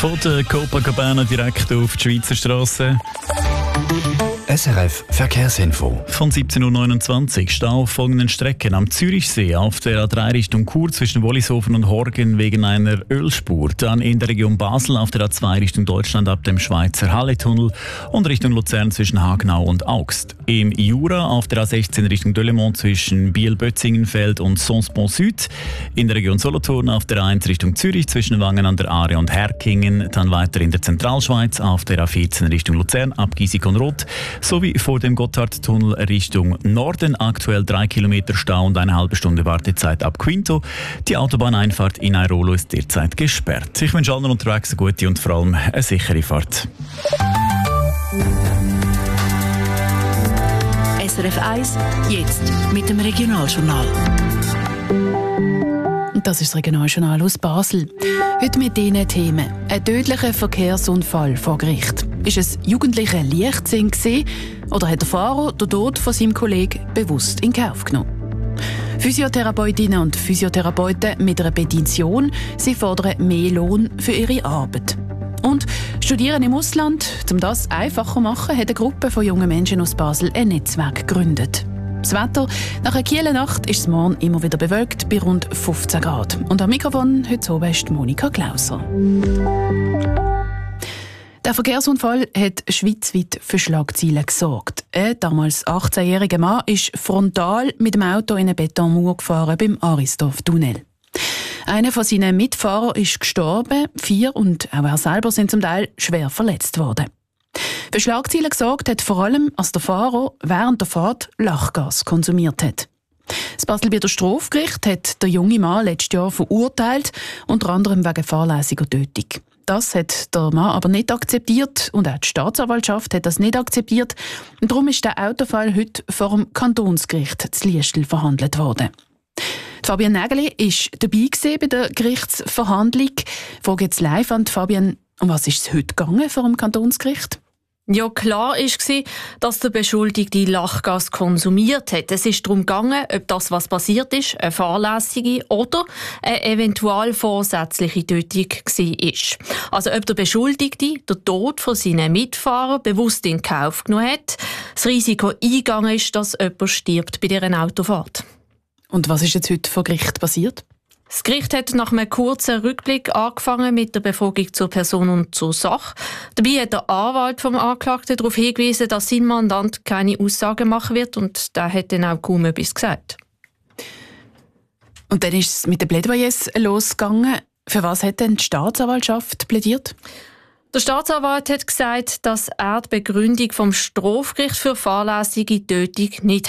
Von der Copacabana direkt auf die Schweizer Strasse. SRF Verkehrsinfo. Von 17.29 Uhr Stau auf folgenden Strecken: am Zürichsee auf der A3 Richtung Chur zwischen Wollishofen und Horgen wegen einer Ölspur. Dann in der Region Basel auf der A2 Richtung Deutschland ab dem Schweizer Halletunnel und Richtung Luzern zwischen Hagenau und Augst. Im Jura auf der A16 Richtung Delemont zwischen Biel-Bötzingenfeld und Sonsbon Süd. In der Region Solothurn auf der A1 Richtung Zürich zwischen Wangen an der Aare und Herkingen. Dann weiter in der Zentralschweiz auf der A14 Richtung Luzern ab Giesig und Roth. Sowie vor dem Gotthardtunnel Richtung Norden aktuell 3 Kilometer Stau und eine halbe Stunde Wartezeit ab Quinto. Die Autobahneinfahrt in Airolo ist derzeit gesperrt. Ich wünsche allen unterwegs eine gute und vor allem eine sichere Fahrt. SRF 1, jetzt mit dem Regionaljournal. Das ist das Regionaljournal aus Basel. Heute mit diesen Themen. Ein tödlicher Verkehrsunfall vor Gericht. Ist es jugendlicher Leichtsinn gewesen, oder hat der Fahrer den Tod von seinem Kollegen bewusst in Kauf genommen? Physiotherapeutinnen und Physiotherapeuten mit einer Petition, sie fordern mehr Lohn für ihre Arbeit. Und Studieren im Ausland, um das einfacher zu machen, hat eine Gruppe von jungen Menschen aus Basel ein Netzwerk gegründet. Das Wetter: nach einer kühlen Nacht ist es morgen immer wieder bewölkt bei rund 15 Grad. Und am Mikrofon heute oben ist Monika Klauser. Der Verkehrsunfall hat schweizweit für Schlagzeilen gesorgt. Ein damals 18-jähriger Mann ist frontal mit dem Auto in eine Betonmauer gefahren beim Arisdorf-Tunnel. Einer von seinen Mitfahrern ist gestorben, 4 und auch er selber sind zum Teil schwer verletzt worden. Für Schlagzeilen gesorgt hat vor allem, als der Fahrer während der Fahrt Lachgas konsumiert hat. Das Baselbieter Strafgericht hat der junge Mann letztes Jahr verurteilt, unter anderem wegen fahrlässiger Tötung. Das hat der Mann aber nicht akzeptiert und auch die Staatsanwaltschaft hat das nicht akzeptiert. Und darum ist der Autofall heute vor dem Kantonsgericht zu Liestel verhandelt worden. Fabian Nägeli war dabei bei der Gerichtsverhandlung. Ich frage jetzt live an Fabian, um was ist es heute gegangen vor dem Kantonsgericht? Ja, klar war, dass der Beschuldigte Lachgas konsumiert hat. Es ist darum gegangen, ob das, was passiert ist, eine fahrlässige oder eine eventuell vorsätzliche Tötung war. Also ob der Beschuldigte den Tod von seinen Mitfahrern bewusst in Kauf genommen hat, das Risiko eingegangen ist, dass jemand stirbt bei dieser Autofahrt. Und was ist jetzt heute vor Gericht passiert? Das Gericht hat nach einem kurzen Rückblick angefangen mit der Befragung zur Person und zur Sache. Dabei hat der Anwalt vom Anklagten darauf hingewiesen, dass sein Mandant keine Aussagen machen wird, und der hat dann auch kaum etwas gesagt. Und dann ist es mit den Plädoyers losgegangen. Für was hat denn die Staatsanwaltschaft plädiert? Der Staatsanwalt hat gesagt, dass er die Begründung vom Strafgericht für fahrlässige Tötung nicht